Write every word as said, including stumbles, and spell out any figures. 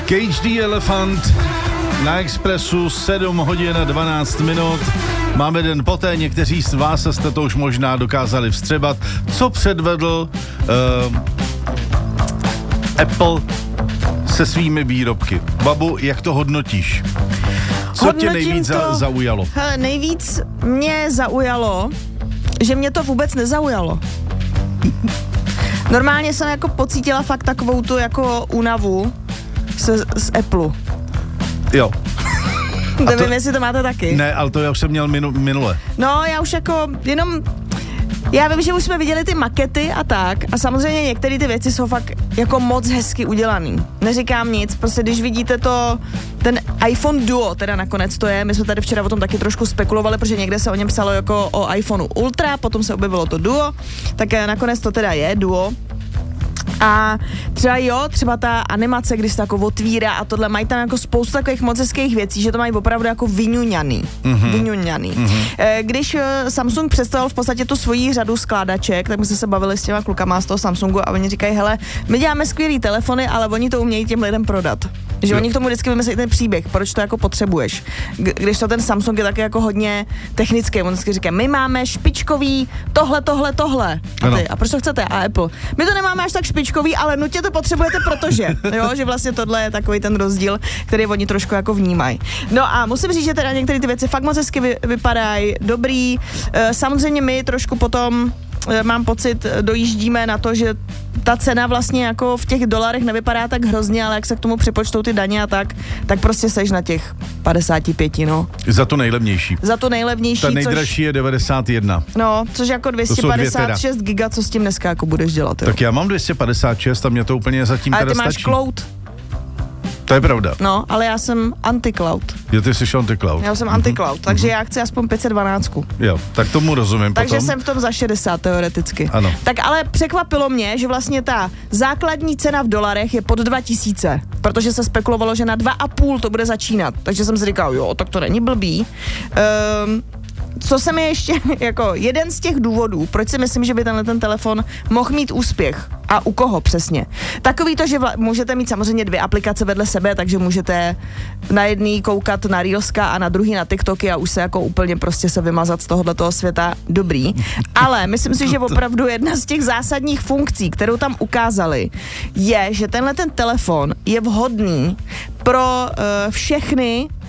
Cage the Elephant na Expressu, sedm hodin a dvanáct minut. Máme den poté, někteří z vás jste to už možná dokázali vstřebat, co předvedl uh, Apple se svými výrobky. Babu, jak to hodnotíš? Co Hodnotím tě nejvíc to, za, zaujalo? Hele, nejvíc mě zaujalo, že mě to vůbec nezaujalo. Normálně jsem jako pocítila fakt takovou tu jako únavu z, z Apple. Jo. Nevím, to, jestli to máte taky. Ne, ale to já už jsem měl minu, minule. No, já už jako jenom... Já vím, že už jsme viděli ty makety a tak a samozřejmě některé ty věci jsou fakt jako moc hezky udělaný. Neříkám nic, prostě když vidíte to, ten iPhone Duo, teda nakonec to je, my jsme tady včera o tom taky trošku spekulovali, protože někde se o něm psalo jako o iPhoneu Ultra, potom se objevilo to Duo, tak nakonec to teda je Duo. A třeba jo, třeba ta animace, když se to jako otvírá a tohle, mají tam jako spoustu takových moc hezkých věcí, že to mají opravdu jako vyňuňaný. Mm-hmm. Vyňuňaný. Mm-hmm. Když Samsung představil v podstatě tu svoji řadu skládaček, tak my jsme se bavili s těma klukama z toho Samsungu a oni říkají, hele, my děláme skvělý telefony, ale oni to umějí těm lidem prodat. Že jo. Oni k tomu vždycky vymyslí ten příběh, proč to jako potřebuješ. Když to ten Samsung je taky jako hodně technický, on vždycky říká, my máme špičkový tohle, tohle, tohle. A ty, a proč to chcete? A Apple. My to nemáme až tak špičkový, ale nutně to potřebujete, protože, jo, že vlastně tohle je takový ten rozdíl, který oni trošku jako vnímají. No a musím říct, že teda některé ty věci fakt moc hezky vy, vypadají, dobrý. E, samozřejmě my trošku potom mám pocit, dojíždíme na to, že ta cena vlastně jako v těch dolarech nevypadá tak hrozně, ale jak se k tomu připočtou ty daně a tak, tak prostě seš na těch padesát pět, no. Za to nejlevnější. Za to nejlevnější, ta nejdražší což, je devadesát jedna. No, což jako dvě stě padesát šest giga, co s tím dneska jako budeš dělat, jo? Tak já mám dvě stě padesát šest a mě to úplně zatím ale teda stačí. Ale ty máš cloud. To je pravda. No, ale já jsem anti-cloud. Jo, ty jsi anti-cloud. Já jsem mm-hmm. anti-cloud, takže mm-hmm. já chci aspoň pět set dvanáct. Jo, tak tomu rozumím. Takže potom. jsem v tom za šedesát teoreticky. Ano. Tak ale překvapilo mě, že vlastně ta základní cena v dolarech je pod dva tisíce, protože se spekulovalo, že na dva a půl to bude začínat. Takže jsem si říkal, jo, tak to není blbý. Um, Co se mi ještě, jako jeden z těch důvodů, proč si myslím, že by tenhle ten telefon mohl mít úspěch a u koho přesně. Takový to, že vla, můžete mít samozřejmě dvě aplikace vedle sebe, takže můžete na jedný koukat na Reelska a na druhý na TikToky a už se jako úplně prostě se vymazat z tohohletoho světa. Dobrý. Ale myslím si, že opravdu jedna z těch zásadních funkcí, kterou tam ukázali, je, že tenhle ten telefon je vhodný pro uh, všechny